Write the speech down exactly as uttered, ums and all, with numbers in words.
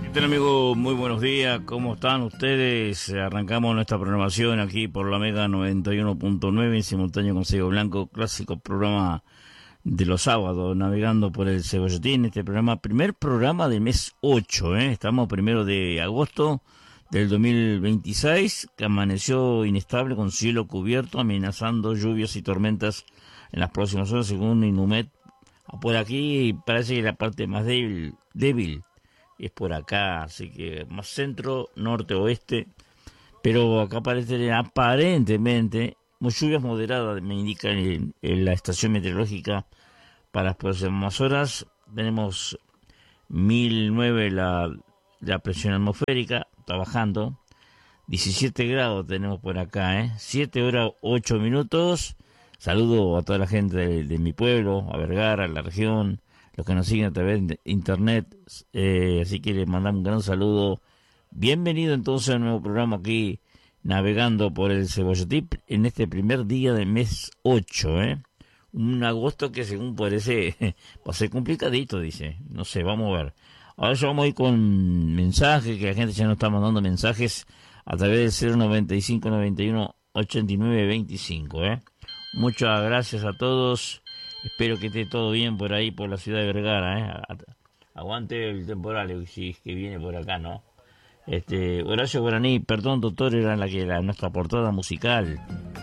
¿Qué tal, amigo? Muy buenos días, ¿cómo están ustedes? Arrancamos nuestra programación aquí por la Mega noventa y uno punto nueve en simultáneo con Ciego Blanco, clásico programa de los sábados, navegando por el Cebolletín, este programa, primer programa del mes ocho, ¿eh? Estamos primero de agosto del dos mil veintiséis, que amaneció inestable con cielo cubierto, amenazando lluvias y tormentas en las próximas horas, según Inumet. Por aquí parece que la parte más débil, débil es por acá, así que más centro, norte, oeste, pero acá parece aparentemente lluvias moderadas, me indica en, en la estación meteorológica para las próximas horas. Tenemos mil nueve la, la presión atmosférica, trabajando, diecisiete grados tenemos por acá, ¿eh? siete horas ocho minutos. Saludo a toda la gente de, de mi pueblo, a Vergara, a la región, los que nos siguen a través de internet, eh, así que les mandamos un gran saludo. Bienvenido entonces a un nuevo programa aquí, navegando por el Cebolletín, en este primer día del mes ocho, ¿eh? Un agosto que según parece va a ser complicadito, dice. No sé, vamos a ver. Ahora ya vamos a ir con mensajes, que la gente ya nos está mandando mensajes a través del cero noventa y cinco noventa y uno ochenta y nueve veinticinco, ¿eh? Muchas gracias a todos. Espero que esté todo bien por ahí, por la ciudad de Vergara, ¿eh? Aguante el temporal, si es que viene por acá, ¿no? Este, Horacio Guaraní, perdón, doctor, era la que la, nuestra portada musical.